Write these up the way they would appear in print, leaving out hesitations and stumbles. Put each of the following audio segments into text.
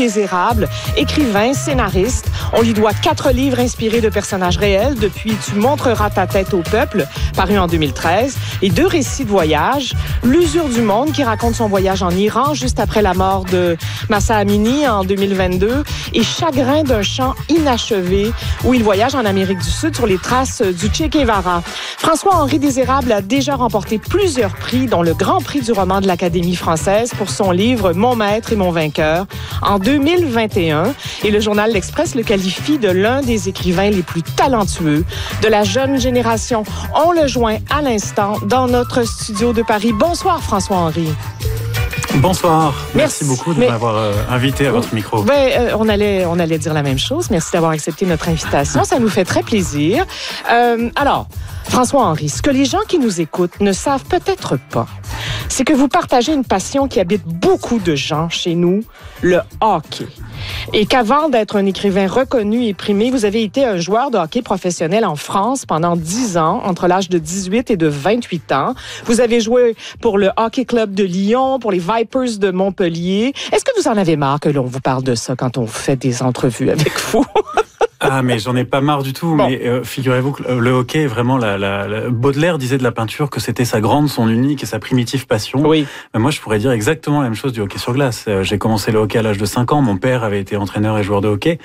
Désérable, écrivain, scénariste. On lui doit 4 livres inspirés de personnages réels, depuis Tu montreras ta tête au peuple, paru en 2013, et 2 récits de voyage. L'usure du monde, qui raconte son voyage en Iran juste après la mort de Mahsa Amini en 2022, et Chagrin d'un chant inachevé, où il voyage en Amérique du Sud sur les traces du Che Guevara. François-Henri Désérable a déjà remporté plusieurs prix, dont le Grand Prix du roman de l'Académie française pour son livre Mon maître et mon vainqueur en 2021. Et le journal L'Express le qualifie de l'un des écrivains les plus talentueux de la jeune génération. On le joint à l'instant dans notre studio de Paris. Bonsoir François-Henri. Bonsoir. Merci beaucoup de m'avoir invité à votre micro. On allait dire la même chose. Merci d'avoir accepté notre invitation. Ça nous fait très plaisir. Alors, François-Henri, ce que les gens qui nous écoutent ne savent peut-être pas, c'est que vous partagez une passion qui habite beaucoup de gens chez nous, le hockey. Et qu'avant d'être un écrivain reconnu et primé, vous avez été un joueur de hockey professionnel en France pendant 10 ans, entre l'âge de 18 et de 28 ans. Vous avez joué pour le Hockey Club de Lyon, pour les Vipers de Montpellier. Est-ce que vous en avez marre que l'on vous parle de ça quand on fait des entrevues avec vous? Ah, mais j'en ai pas marre du tout. Bon. Mais figurez-vous que le hockey est vraiment Baudelaire disait de la peinture que c'était sa grande, son unique et sa primitive passion. Oui. Mais moi, je pourrais dire exactement la même chose du hockey sur glace. J'ai commencé le hockey à l'âge de 5 ans. Mon père avait été entraîneur et joueur de hockey.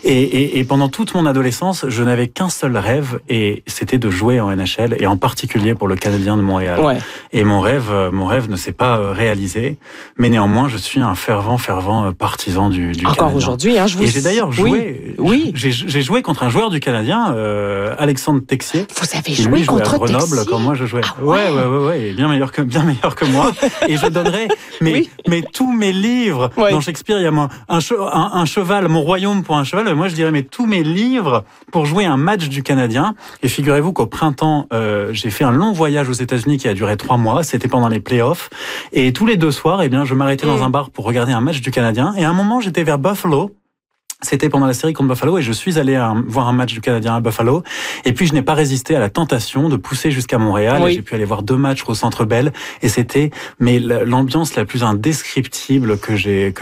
Et pendant toute mon adolescence, je n'avais qu'un seul rêve, et c'était de jouer en NHL, et en particulier pour le Canadien de Montréal. Ouais. Et mon rêve ne s'est pas réalisé. Mais néanmoins, je suis un fervent partisan du Canadien. Encore aujourd'hui, hein, Et j'ai d'ailleurs joué. Oui. J'ai joué contre un joueur du Canadien, Alexandre Texier. Vous avez joué contre Grenoble Texier quand moi je jouais. Ah ouais. Bien meilleur que moi. Et je donnerais mais tous mes livres. Dans Shakespeare, il y a un cheval, mon royaume pour un cheval. Moi, je dirais tous mes livres pour jouer un match du Canadien. Et figurez-vous qu'au printemps, j'ai fait un long voyage aux États-Unis qui a duré 3 mois. C'était pendant les playoffs. Et tous les 2 soirs, je m'arrêtais dans un bar pour regarder un match du Canadien. Et à un moment, j'étais vers Buffalo. C'était pendant la série contre Buffalo, et je suis allé voir un match du Canadien à Buffalo. Et puis je n'ai pas résisté à la tentation de pousser jusqu'à Montréal. Et j'ai pu aller voir 2 matchs au Centre Bell. Et c'était l'ambiance la plus indescriptible que j'ai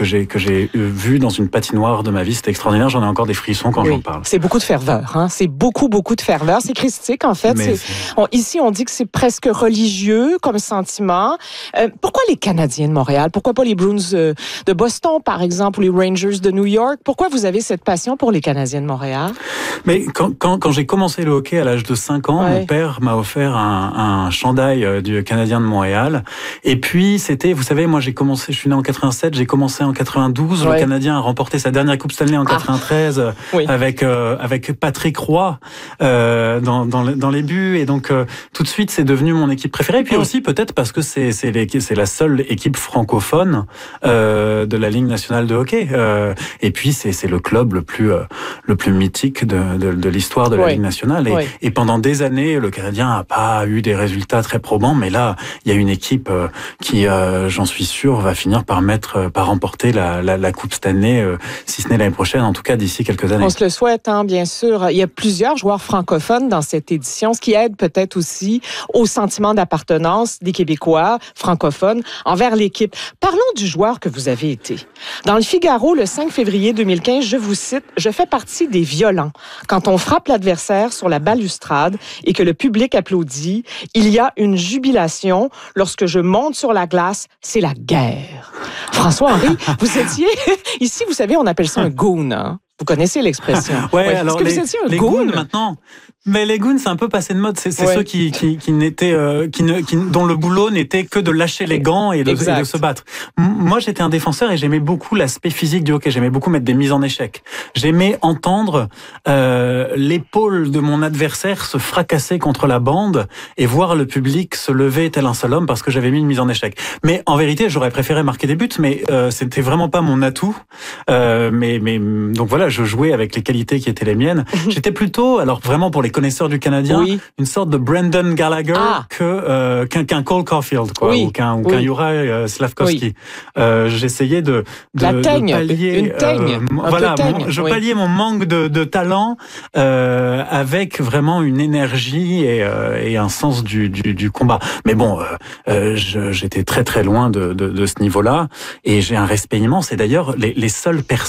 vue dans une patinoire de ma vie. C'était extraordinaire. J'en ai encore des frissons quand j'en parle. C'est beaucoup de ferveur, hein. C'est beaucoup de ferveur. C'est christique en fait. Ici on dit que c'est presque religieux comme sentiment. Pourquoi les Canadiens de Montréal? Pourquoi pas les Bruins de Boston par exemple, ou les Rangers de New York? Pourquoi vous avez cette passion pour les Canadiens de Montréal? Mais quand j'ai commencé le hockey à l'âge de 5 ans, mon père m'a offert un chandail du Canadien de Montréal. Et puis c'était, vous savez, moi je suis né en 87, j'ai commencé en 92. Le Canadien a remporté sa dernière Coupe Stanley en 93 avec Patrick Roy dans les buts. Et donc tout de suite c'est devenu mon équipe préférée. Et puis aussi peut-être parce que c'est la seule équipe francophone de la Ligue nationale de hockey. Et puis c'est le club le plus mythique de l'histoire de la Ligue nationale. Et pendant des années, le Canadien n'a pas eu des résultats très probants, mais là, il y a une équipe qui, j'en suis sûr, va finir par remporter la Coupe Stanley, si ce n'est l'année prochaine, en tout cas d'ici quelques années. On se le souhaite, hein, bien sûr. Il y a plusieurs joueurs francophones dans cette édition, ce qui aide peut-être aussi au sentiment d'appartenance des Québécois francophones envers l'équipe. Parlons du joueur que vous avez été. Dans le Figaro, le 5 février 2015, je vous cite, « Je fais partie des violents. Quand on frappe l'adversaire sur la balustrade et que le public applaudit, il y a une jubilation. Lorsque je monte sur la glace, c'est la guerre. » François-Henri, vous étiez... Ici, vous savez, on appelle ça un goon, hein? Vous connaissez l'expression. Alors est-ce que vous étiez un les goon maintenant? Mais les goons, c'est un peu passé de mode. C'est ceux qui dont le boulot n'était que de lâcher les gants et de se battre. Moi, j'étais un défenseur et j'aimais beaucoup l'aspect physique du hockey. J'aimais beaucoup mettre des mises en échec. J'aimais entendre l'épaule de mon adversaire se fracasser contre la bande et voir le public se lever tel un seul homme parce que j'avais mis une mise en échec. Mais en vérité, j'aurais préféré marquer des buts, mais c'était vraiment pas mon atout. Donc voilà, je jouais avec les qualités qui étaient les miennes. J'étais plutôt, alors vraiment pour les connaisseurs du Canadien, une sorte de Brendan Gallagher qu'un Cole Caulfield, quoi, ou qu'un Juraj Slafkovský. J'essayais de pallier, une teigne, je palliais mon manque de talent avec vraiment une énergie et un sens du combat. Mais bon, j'étais très très loin de ce niveau-là, et j'ai un respect immense. Et d'ailleurs, les seules personnes